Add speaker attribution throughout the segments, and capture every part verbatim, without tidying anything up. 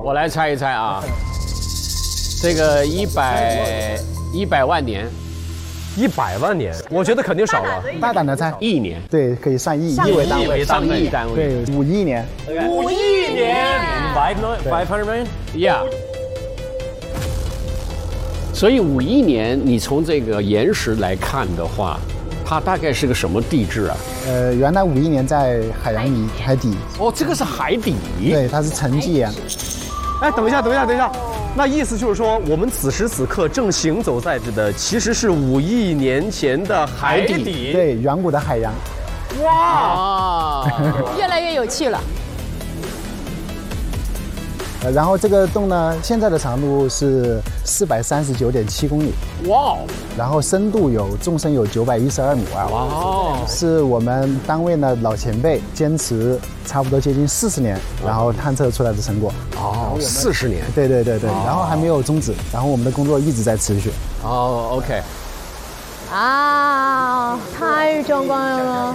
Speaker 1: 我来猜一猜啊，这个一百一百万年，
Speaker 2: 一百万年，我觉得肯定少了。
Speaker 3: 大胆的猜，
Speaker 1: 亿年，
Speaker 3: 对，可以上亿，亿为单位，
Speaker 1: 上亿单位，
Speaker 3: 对，五亿年，
Speaker 2: 五亿年 ，five million, five hundred million,
Speaker 1: yeah。所以五亿年，你从这个岩石来看的话，它大概是个什么地质啊？
Speaker 3: 呃，原来五亿年在海洋里海底。
Speaker 1: 哦，这个是海底。
Speaker 3: 对，它是沉积岩。
Speaker 2: 哎，等一下，等一下，等一下，那意思就是说，我们此时此刻正行走在这的，其实是五亿年前的海底。海底
Speaker 3: 对，远古的海洋。
Speaker 1: 哇，
Speaker 4: 越来越有趣了。
Speaker 3: 呃，然后这个洞呢，现在的长度是四百三十九点七公里，
Speaker 1: 哇！
Speaker 3: 然后深度有纵深有九百一十二米啊，哇！是我们单位呢老前辈坚持差不多接近四十年，然后探测出来的成果。
Speaker 1: 哦，四十年。
Speaker 3: 对对对对，然后还没有终止，然后我们的工作一直在持续。
Speaker 1: 哦 ，OK。
Speaker 4: 啊，太壮观了！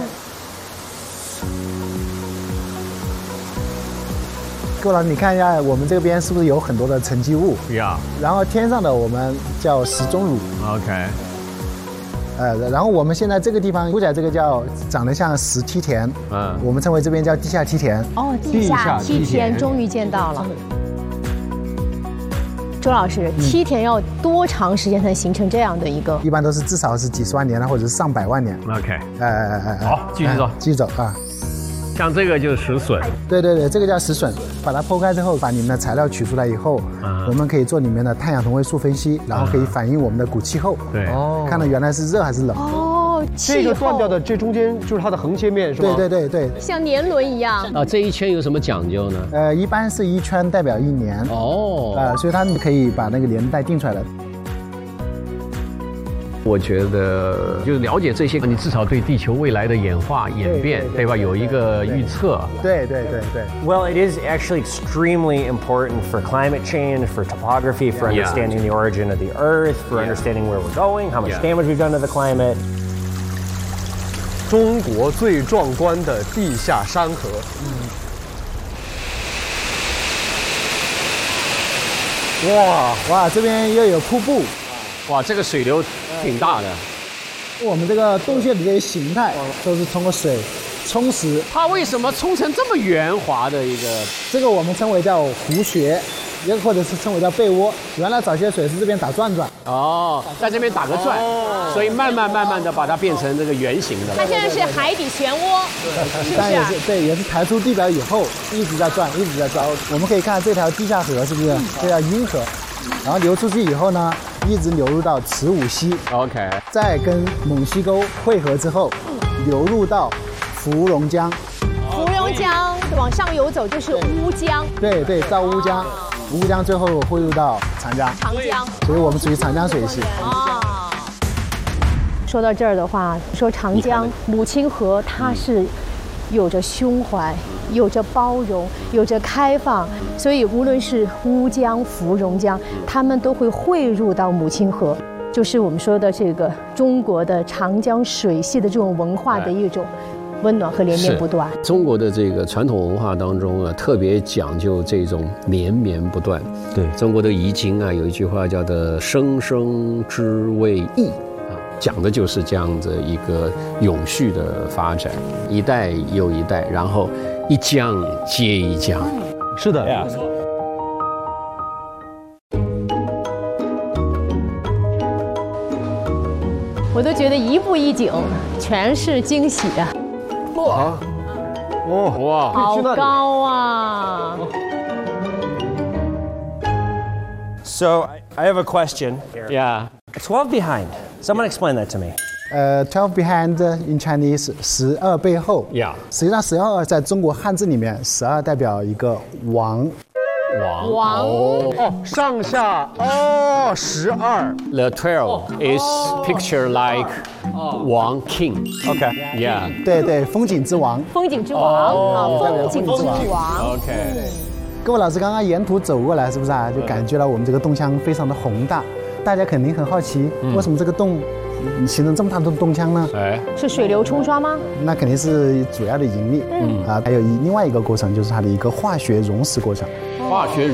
Speaker 3: 够了，你看一下我们这边是不是有很多的沉积物？
Speaker 1: 呀。
Speaker 3: 然后天上的我们叫石钟乳。
Speaker 1: OK。
Speaker 3: 呃，然后我们现在这个地方，出来这个叫长得像石梯田，嗯，我们称为这边叫地下梯田。
Speaker 4: 哦，地下梯田终于见到了。周老师，梯田要多长时间才能形成这样的一个？
Speaker 3: 一般都是至少是几十万年了，或者是上百万年。
Speaker 1: OK。
Speaker 3: 哎哎哎，
Speaker 1: 好，继续走，
Speaker 3: 继续走啊。
Speaker 1: 像这个就是石笋，
Speaker 3: 对对对，这个叫石笋。把它剖开之后，把里面的材料取出来以后，嗯、我们可以做里面的碳氧同位素分析，然后可以反映我们的古气候。
Speaker 1: 对，哦，
Speaker 3: 看到原来是热还是冷。
Speaker 4: 哦，
Speaker 2: 这个断掉的这中间就是它的横切面，是吧？
Speaker 3: 对对对对，
Speaker 4: 像年轮一样。
Speaker 1: 啊，这一圈有什么讲究呢？
Speaker 3: 呃，一般是一圈代表一年。哦。呃，所以它可以把那个年代定出来了。
Speaker 1: 我觉得就是了解这些，你至少对地球未来的演化演变，对吧？有一个预测。
Speaker 3: 对对对对。
Speaker 5: Well, it is actually extremely important for climate change, for topography, for understanding the origin of the Earth, for understanding where we're going, how much damage we've done to the climate.
Speaker 2: 中国最壮观的地下山河。
Speaker 3: 嗯。哇哇，这边又有瀑布。
Speaker 1: 哇，这个水流挺大的。
Speaker 3: 我们这个洞穴的这些形态都是通过水充实。
Speaker 1: 它为什么冲成这么圆滑的一个？
Speaker 3: 这个我们称为叫湖穴，也或者是称为叫被窝。原来早些水是这边打转转。
Speaker 1: 哦，在这边打个转，哦、所以慢慢慢慢的把它变成这个圆形的。
Speaker 4: 它现在是海底漩涡，是不是、啊？
Speaker 3: 也是对，也是抬出地表以后一直在转，一直在转。我们可以看这条地下河是不是？这叫阴河。然后流出去以后呢，一直流入到慈武溪
Speaker 1: ，OK，
Speaker 3: 再跟蒙溪沟汇合之后，流入到芙蓉江。
Speaker 4: 芙蓉江往上游走就是乌江。
Speaker 3: 对对，到乌江，乌江最后汇入到长江。
Speaker 4: 长江，
Speaker 3: 所以我们属于长江水系。
Speaker 4: 啊。说到这儿的话，说长江母亲河，它是有着胸怀。有着包容，有着开放，所以无论是乌江、芙蓉江，它们都会汇入到母亲河，就是我们说的这个中国的长江水系的这种文化的一种温暖和连绵不断。
Speaker 1: 中国的这个传统文化当中啊，特别讲究这种连绵不断。
Speaker 2: 对，
Speaker 1: 中国的易经啊，有一句话叫做“生生之谓易”。讲的就是这样子一个永续的发展，一代又一代，然后一江接一江。
Speaker 2: 是的，
Speaker 4: 我都觉得一步一景全是惊喜啊！
Speaker 2: 哇，哦哇，
Speaker 4: 好高啊
Speaker 5: ！So I have a question.
Speaker 1: Yeah.
Speaker 5: Twelve behind. Someone explain that to me.
Speaker 3: 呃 ，twelve behind in Chinese， 十二背后。
Speaker 1: Yeah.
Speaker 3: 实际上十二在中国汉字里面，十二代表一个王。
Speaker 1: 王
Speaker 4: 王
Speaker 2: 哦，上下哦，十二。
Speaker 1: The twelve is picture like 王 king.
Speaker 5: Okay.
Speaker 1: Yeah.
Speaker 3: 对对，风景之王。
Speaker 4: 风景之王啊，风景之王。
Speaker 1: OK.
Speaker 3: 各位老师刚刚沿途走过来，是不是啊？就感觉到我们这个洞腔非常的宏大。大家肯定很好奇，为什么这个洞形成这么大的洞腔呢？
Speaker 1: 哎，
Speaker 4: 是水流冲刷吗？
Speaker 3: 那肯定是主要的引力。嗯啊，还有一另外一个过程就是它的一个化学溶蚀过程。
Speaker 1: 化学